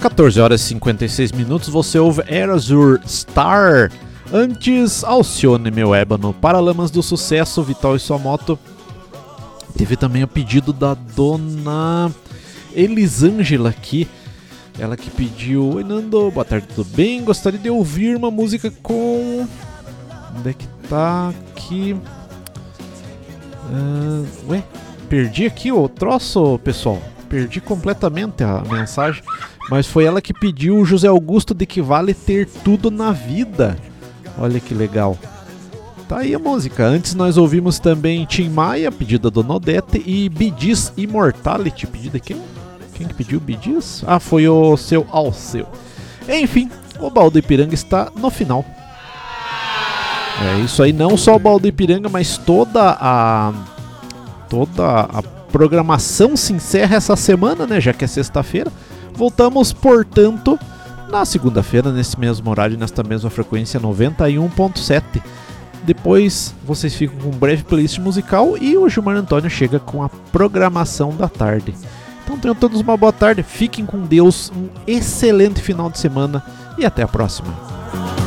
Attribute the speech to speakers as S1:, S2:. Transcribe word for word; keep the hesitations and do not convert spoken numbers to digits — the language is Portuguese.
S1: quatorze horas e cinquenta e seis minutos, você ouve Erasure Star. Antes, Alcione, meu ébano, Paralamas do Sucesso, Vital e sua moto. Teve também o pedido da dona Elisângela aqui. Ela que pediu: Oi Nando, boa tarde, tudo bem? Gostaria de ouvir uma música com... Onde é que tá aqui? Uh, ué, perdi aqui o troço, pessoal. Perdi completamente a mensagem. Mas foi ela que pediu o José Augusto de Que Vale Ter Tudo na Vida. Olha que legal. Tá aí a música. Antes nós ouvimos também Tim Maia, pedida do Nodete, e Bee Gees Immortality, pedida de quem? Quem que pediu Bee Gees? Ah, foi o seu Alceu. Enfim, o Baldo Ipiranga está no final. É isso aí, não só o Baldo Ipiranga, mas toda a toda a programação se encerra essa semana, né? Já que é sexta-feira. Voltamos, portanto, na segunda-feira, nesse mesmo horário, nesta mesma frequência, noventa e um ponto sete. Depois vocês ficam com um breve playlist musical e o Gilmar Antônio chega com a programação da tarde. Então tenham todos uma boa tarde, fiquem com Deus, um excelente final de semana e até a próxima.